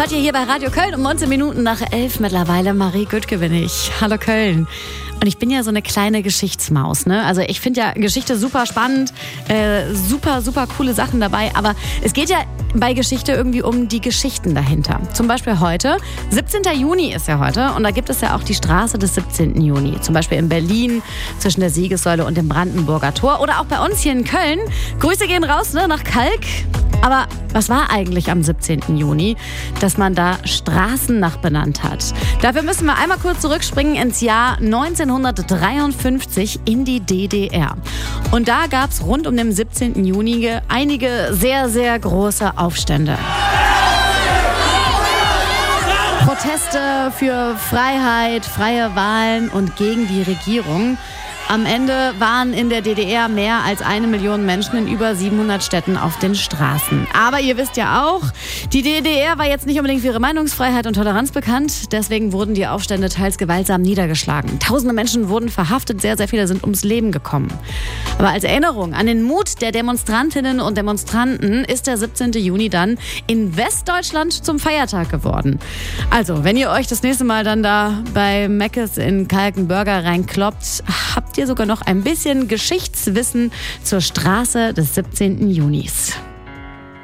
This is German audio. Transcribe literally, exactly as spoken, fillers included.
hört ihr hier bei Radio Köln um neunzehn Minuten nach elf mittlerweile. Marie Güttke bin ich. Hallo Köln. Und ich bin ja so eine kleine Geschichtsmaus, ne? Also ich finde ja Geschichte super spannend, äh, super, super coole Sachen dabei. Aber es geht ja bei Geschichte irgendwie um die Geschichten dahinter. Zum Beispiel heute, siebzehnten Juni ist ja heute. Und da gibt es ja auch die Straße des siebzehnten Juni. Zum Beispiel in Berlin zwischen der Siegessäule und dem Brandenburger Tor. Oder auch bei uns hier in Köln. Grüße gehen raus, ne, nach Kalk. Aber was war eigentlich am siebzehnten Juni, dass man da Straßen nachbenannt hat? Dafür müssen wir einmal kurz zurückspringen ins Jahr neunzehnhundertdreiundfünfzig in die D D R. Und da gab es rund um den siebzehnten Juni einige sehr, sehr große Aufstände. Proteste für Freiheit, freie Wahlen und gegen die Regierung. Am Ende waren in der D D R mehr als eine Million Menschen in über siebenhundert Städten auf den Straßen. Aber ihr wisst ja auch, die D D R war jetzt nicht unbedingt für ihre Meinungsfreiheit und Toleranz bekannt. Deswegen wurden die Aufstände teils gewaltsam niedergeschlagen. Tausende Menschen wurden verhaftet, sehr, sehr viele sind ums Leben gekommen. Aber als Erinnerung an den Mut der Demonstrantinnen und Demonstranten ist der siebzehnten Juni dann in Westdeutschland zum Feiertag geworden. Also, wenn ihr euch das nächste Mal dann da bei Meckes in Kalk einen Burger reinkloppt, habt ihr sogar noch ein bisschen Geschichtswissen zur Straße des siebzehnten Junis.